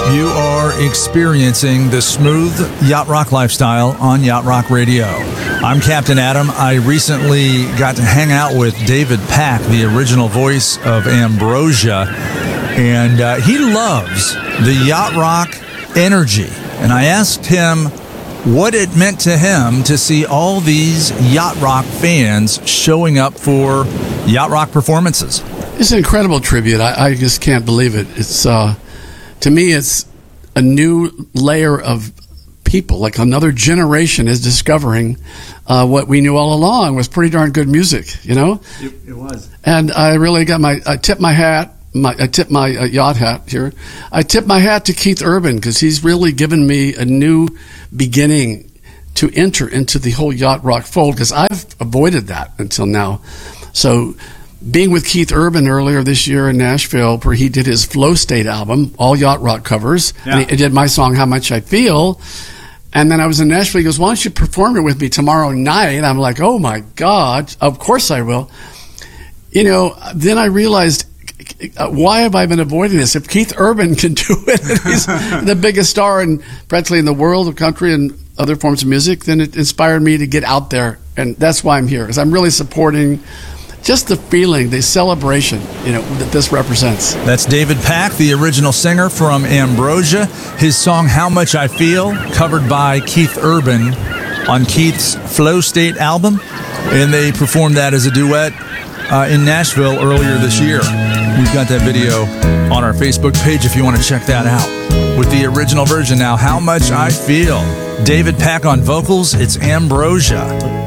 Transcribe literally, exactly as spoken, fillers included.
You are experiencing the smooth yacht rock lifestyle on Yacht Rock Radio. I'm Captain Adam. I recently got to hang out with David Pack, the original voice of Ambrosia, and uh, he loves the yacht rock energy. And I asked him what it meant to him to see all these yacht rock fans showing up for yacht rock performances. It's an incredible tribute. I, I just can't believe it. It's uh, to me, it's a new layer of people, like another generation is discovering uh, what we knew all along was pretty darn good music. You know, It, it was. and I really got my. I tip my hat. My, I tip my uh, yacht hat here. I tip my hat to Keith Urban because he's really given me a new beginning to enter into the whole yacht rock fold because I've avoided that until now. So being with Keith Urban earlier this year in Nashville, where he did his Flow State album, all yacht rock covers, Yeah. and he did my song How Much I Feel. And then I was in Nashville. He goes, why don't you perform it with me tomorrow night? I'm like, oh my God, of course I will. You know, then I realized, Uh, why have I been avoiding this? If Keith Urban can do it, and he's the biggest star in practically in the world of country and other forms of music, then it inspired me to get out there, and that's why I'm here, because I'm really supporting just the feeling, the celebration, you know, that this represents. That's David Pack, the original singer from Ambrosia. His song How Much I Feel, covered by Keith Urban on Keith's Flow State album, and they performed that as a duet uh, in Nashville earlier this year. We've got that video on our Facebook page if you want to check that out. With the original version now, How Much I Feel. David Pack on vocals, it's Ambrosia.